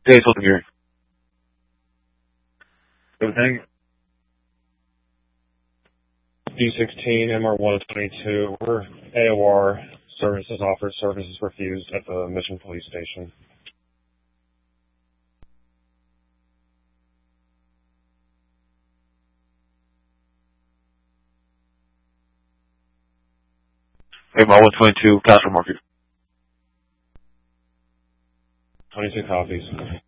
Hey, Sultan here. Everything D16 MR122. We're AOR services offered, services refused at the Mission Police Station. Hey, my 122, Castle Market. 22 copies.